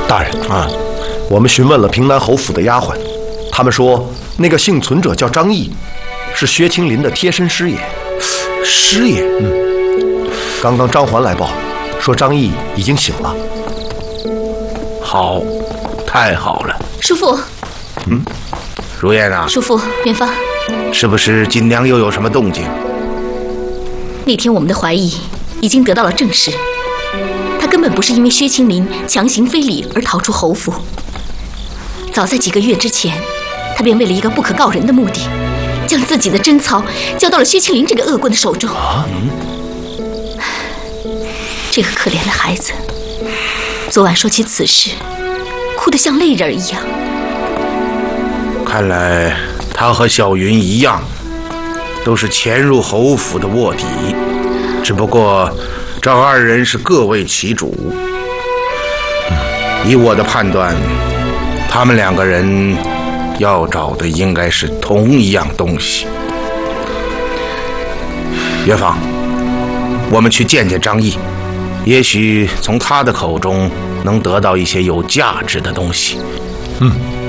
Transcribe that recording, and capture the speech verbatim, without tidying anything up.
大人啊，我们询问了平南侯府的丫鬟，他们说那个幸存者叫张毅，是薛青林的贴身师爷。 师爷？ 嗯。刚刚张环来报，说张毅已经醒了。 好，太好了。 叔父。 嗯。如燕啊。 叔父，元芳。 是不是锦娘又有什么动静？ 那天我们的怀疑已经得到了证实。他根本不是因为薛青林强行非礼而逃出侯府。早在几个月之前，他便为了一个不可告人的目的，将自己的贞操交到了薛青林这个恶棍的手中。啊，嗯，这个可怜的孩子，昨晚说起此事，哭得像泪人一样。 看来他和小云一样，都是潜入侯府的卧底，只不过这二人是各为其主。以我的判断，他们两个人要找的应该是同一样东西。元芳，我们去见见张毅，也许从他的口中能得到一些有价值的东西。 嗯。